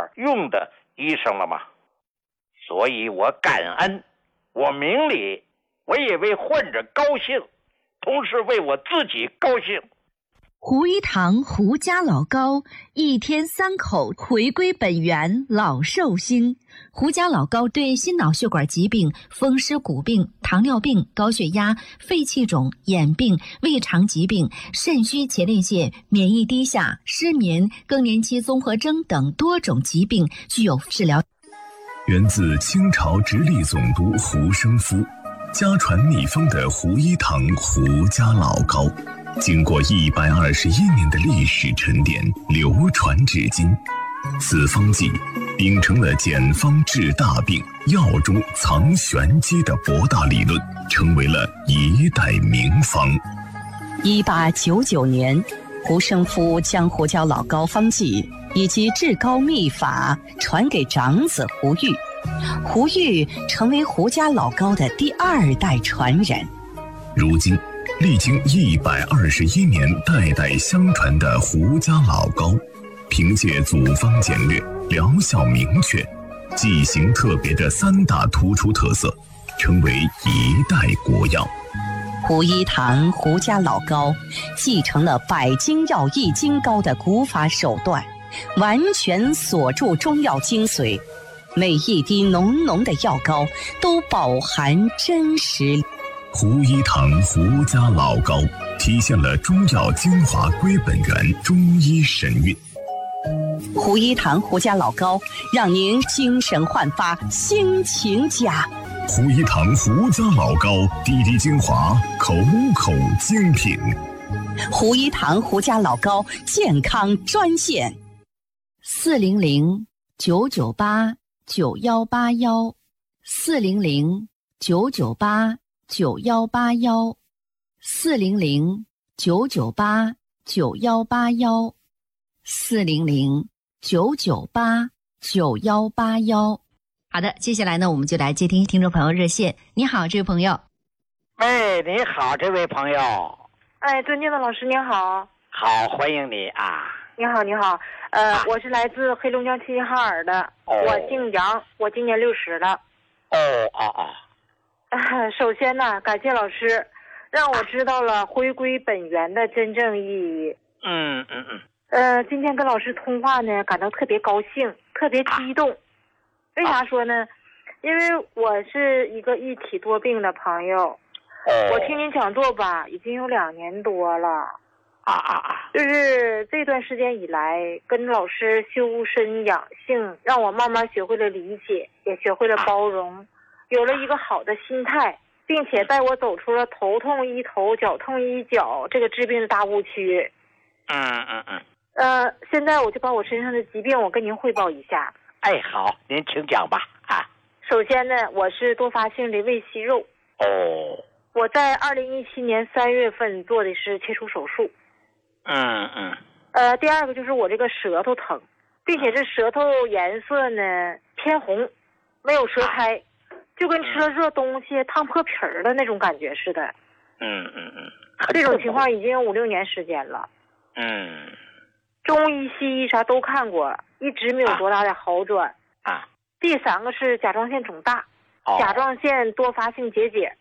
用的医生了吗？所以我感恩，我明理，我也为患者高兴，同时为我自己高兴。 胡一堂胡家老高一天3口回归本源，老寿星。胡家老高对心脑血管疾病、风湿骨病、糖尿病、高血压、肺气肿、眼病、胃肠疾病、肾虚前列腺、免疫低下、失眠、更年期综合征等多种疾病具有治疗。 源自清朝直隶总督胡生夫，家传秘方的胡一堂胡家老高，经过121年的历史沉淀，流传至今。此方剂秉承了简方治大病、药中藏玄机的博大理论，成为了一代名方。 1899年，胡生夫将胡家老高方剂以及治高秘法传给长子胡玉，胡玉成为胡家老高的第2代传人。 如今历经121年代代相传的胡家老高，凭借组方简略、疗效明确、剂型特别的3大突出特色，成为一代国药。 胡一堂胡家老高继承了百金药易筋膏的古法手段，完全锁住中药精髓，每一滴浓浓的药膏都饱含真实。 胡一堂胡家老高体现了中药精华归本源，中医神韵。 胡一堂胡家老高让您精神焕发，心情佳。 胡一堂胡家老高，滴滴精华，口口精品。 胡一堂胡家老高健康专线 400-998-9181，400-998-9181，400-998-9181。好的，接下来呢，我们就来接听听众朋友热线。你好，这位朋友。 哎，你好，这位朋友。 哎，尊敬的老师您好。 好，欢迎你啊。 你好，你好。我是来自黑龙江齐齐哈尔的，我姓杨，我今年60了。首先呢，感谢老师，让我知道了回归本源的真正意义。今天跟老师通话呢，感到特别高兴，特别激动。为啥说呢？因为我是一个一体多病的朋友，我听您讲座吧，已经有2年多了。就是这段时间以来，跟老师修身养性，让我慢慢学会了理解，也学会了包容，有了一个好的心态，并且带我走出了头痛医头、脚痛医脚这个治病的大误区。现在我就把我身上的疾病我跟您汇报一下。 哎，好，您请讲吧。 首先呢，我是多发性的胃息肉。我在2017年3月份做的是切除手术。第二个就是我这个舌头疼，并且这舌头颜色呢偏红，没有舌苔，就跟吃了热东西烫破皮儿的那种感觉似的。这种情况已经有5-6年时间了。中医西医啥都看过，一直没有多大的好转。第3个是甲状腺肿大，甲状腺多发性结节。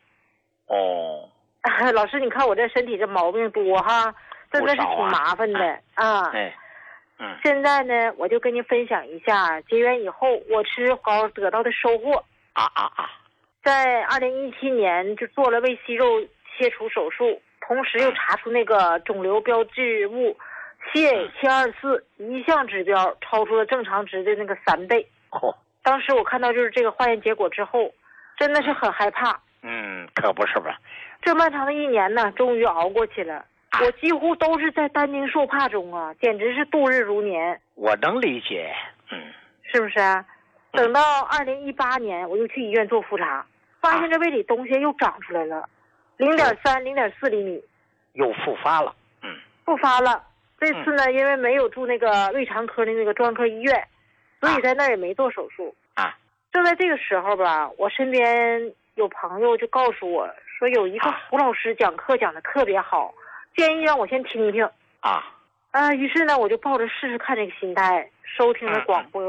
老师你看我这身体这毛病多哈，真的是挺麻烦的啊。现在呢，我就跟您分享一下结缘以后我吃膏得到的收获。在2017年就做了胃息肉切除手术，同时又查出那个肿瘤标志物CA724，一项指标超出了正常值的那个3倍。当时我看到就是这个化验结果之后，真的是很害怕。 可不是吧？ 这漫长的1年呢，终于熬过去了。我几乎都是在担惊受怕中啊，简直是度日如年。 我能理解。 是不是啊？等到2018年，我又去医院做复查，发现这胃里东西又长出来了，0.3、0.4厘米， 又复发了。 复发了。这次呢，因为没有住那个胃肠科的那个专科医院，所以在那儿也没做手术。正在这个时候吧，我身边有朋友就告诉我说，有一个胡老师讲课讲的特别好，建议让我先听听。于是呢，我就抱着试试看这个心态，收听了广播。